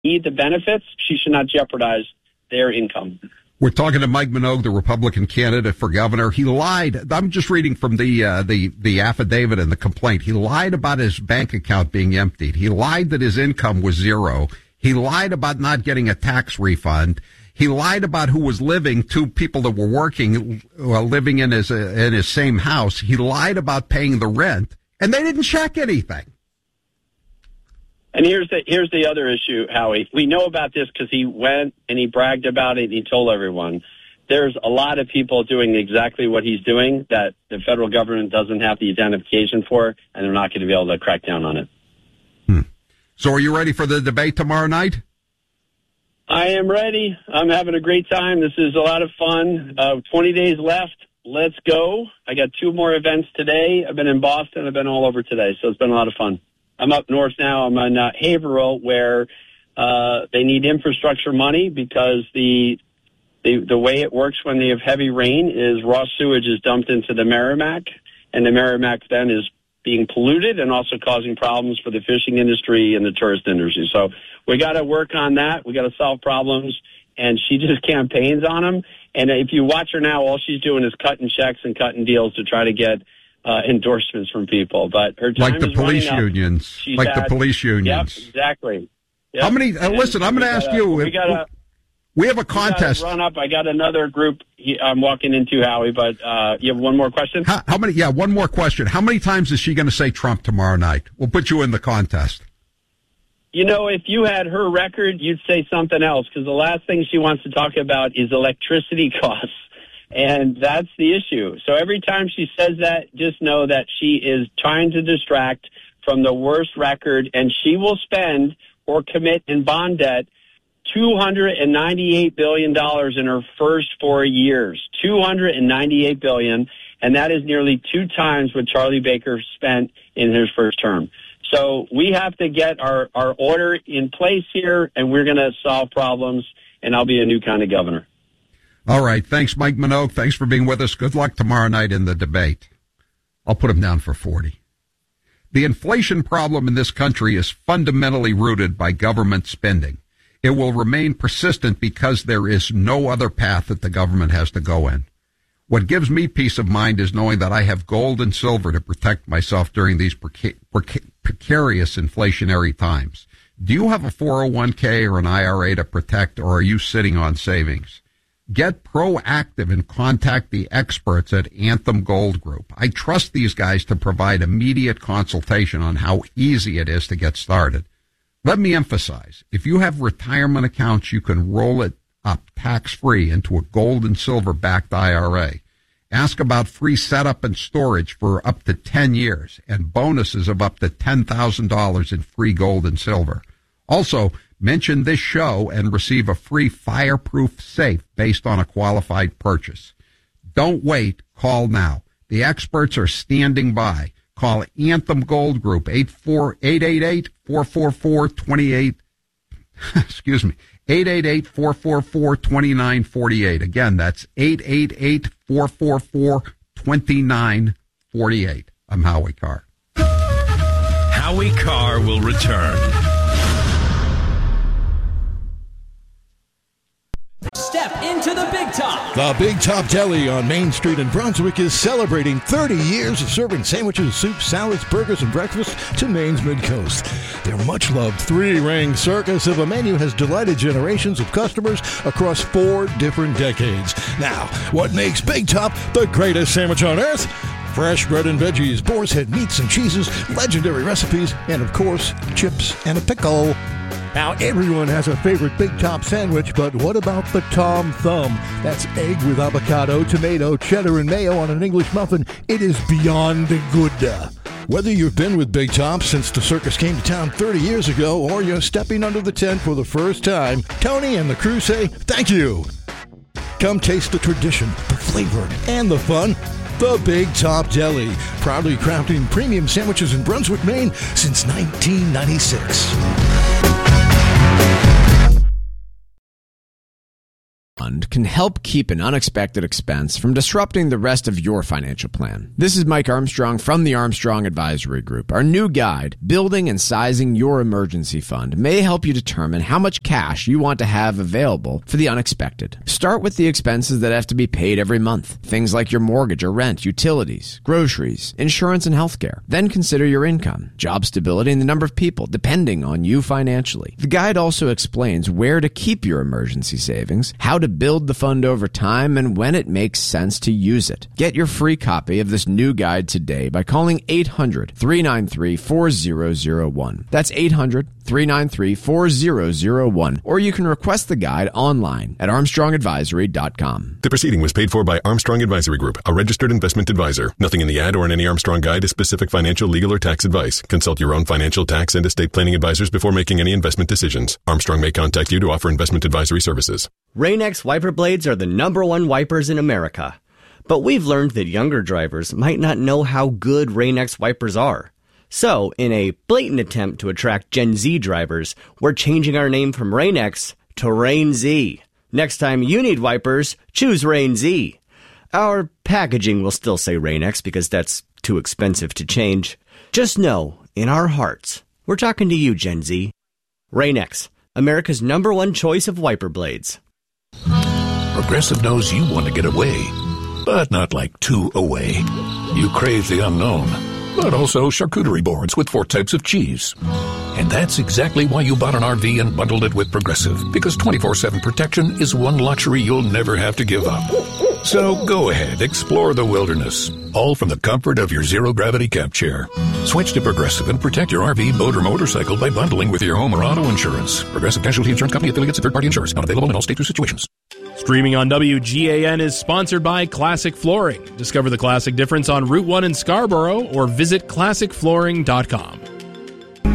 need the benefits, she should not jeopardize their income. We're talking to Mike Minogue, the Republican candidate for governor. He lied. I'm just reading from the affidavit and the complaint. He lied about his bank account being emptied. He lied that his income was zero. He lied about not getting a tax refund. He lied about who was living, two people that were working, living in his same house. He lied about paying the rent, and they didn't check anything. And here's the other issue, Howie. We know about this because he went and he bragged about it and he told everyone. There's a lot of people doing exactly what he's doing that the federal government doesn't have the identification for, and they're not going to be able to crack down on it. So are you ready for the debate tomorrow night? I am ready. I'm having a great time. This is a lot of fun. 20 days left. Let's go. I got 2 more events today. I've been in Boston. I've been all over today, so it's been a lot of fun. I'm up north now. I'm on Haverhill, where they need infrastructure money because the way it works when they have heavy rain is raw sewage is dumped into the Merrimack, and the Merrimack then is being polluted and also causing problems for the fishing industry and the tourist industry. So we got to work on that. We got to solve problems, and she just campaigns on them. And if you watch her now, all she's doing is cutting checks and cutting deals to try to get endorsements from people, but her time like the is police running unions, up. like the police unions. Yep, exactly. Yep. How many? Listen, I'm going to ask you. We have a contest. Run up. I got another group I'm walking into, Howie. But you have one more question. How many? Yeah, one more question. How many times is she going to say Trump tomorrow night? We'll put you in the contest. You know, if you had her record, you'd say something else because the last thing she wants to talk about is electricity costs. And that's the issue. So every time she says that, just know that she is trying to distract from the worst record, and she will spend or commit in bond debt $298 billion in her first 4 years. $298 billion, and that is nearly 2 times what Charlie Baker spent in his first term. So we have to get our order in place here, and we're going to solve problems, and I'll be a new kind of governor. All right. Thanks, Mike Minogue. Thanks for being with us. Good luck tomorrow night in the debate. I'll put him down for 40. The inflation problem in this country is fundamentally rooted by government spending. It will remain persistent because there is no other path that the government has to go in. What gives me peace of mind is knowing that I have gold and silver to protect myself during these precarious inflationary times. Do you have a 401k or an IRA to protect, or are you sitting on savings? Get proactive and contact the experts at Anthem Gold Group. I trust these guys to provide immediate consultation on how easy it is to get started. Let me emphasize, if you have retirement accounts, you can roll it up tax-free into a gold and silver-backed IRA. Ask about free setup and storage for up to 10 years and bonuses of up to $10,000 in free gold and silver. Also, mention this show and receive a free fireproof safe based on a qualified purchase. Don't wait. Call now. The experts are standing by. Call Anthem Gold Group, 888-444-28, excuse me, 888-444-2948. Again, that's 888-444-2948. I'm Howie Carr. Howie Carr will return. Step into the Big Top. The Big Top Deli on Main Street in Brunswick is celebrating 30 years of serving sandwiches, soups, salads, burgers, and breakfast to Maine's Mid-Coast. Their much-loved three-ring circus of a menu has delighted generations of customers across 4 different decades. Now, what makes Big Top the greatest sandwich on earth? Fresh bread and veggies, boar's head meats and cheeses, legendary recipes, and of course, chips and a pickle. Now, everyone has a favorite Big Top sandwich, but what about the Tom Thumb? That's egg with avocado, tomato, cheddar, and mayo on an English muffin. It is beyond good. Whether you've been with Big Top since the circus came to town 30 years ago, or you're stepping under the tent for the first time, Tony and the crew say thank you. Come taste the tradition, the flavor, and the fun. The Big Top Deli, proudly crafting premium sandwiches in Brunswick, Maine since 1996. Fund can help keep an unexpected expense from disrupting the rest of your financial plan. This is Mike Armstrong from the Armstrong Advisory Group. Our new guide, Building and Sizing Your Emergency Fund, may help you determine how much cash you want to have available for the unexpected. Start with the expenses that have to be paid every month. Things like your mortgage or rent, utilities, groceries, insurance, and healthcare. Then consider your income, job stability, and the number of people depending on you financially. The guide also explains where to keep your emergency savings, how to build the fund over time, and when it makes sense to use it. Get your free copy of this new guide today by calling 800-393-4001. That's 800-393-4001. Or you can request the guide online at armstrongadvisory.com. The proceeding was paid for by Armstrong Advisory Group, a registered investment advisor. Nothing in the ad or in any Armstrong guide is specific financial, legal, or tax advice. Consult your own financial, tax, and estate planning advisors before making any investment decisions. Armstrong may contact you to offer investment advisory services. Rain-X wiper blades are the #1 wipers in America. But we've learned that younger drivers might not know how good Rain-X wipers are. So, in a blatant attempt to attract Gen Z drivers, we're changing our name from Rain-X to Rain-Z. Next time you need wipers, choose Rain-Z. Our packaging will still say Rain-X because that's too expensive to change. Just know, in our hearts, we're talking to you, Gen Z. Rain-X, America's #1 choice of wiper blades. Progressive knows you want to get away, but not like too away. You crave the unknown, but also charcuterie boards with 4 types of cheese. And that's exactly why you bought an RV and bundled it with Progressive, because 24/7 protection is one luxury you'll never have to give up. So go ahead, explore the wilderness, all from the comfort of your zero-gravity camp chair. Switch to Progressive and protect your RV, boat, or motorcycle by bundling with your home or auto insurance. Progressive Casualty Insurance Company, affiliates, and third-party insurers. Not available in all states or situations. Streaming on WGAN is sponsored by Classic Flooring. Discover the classic difference on Route 1 in Scarborough or visit classicflooring.com.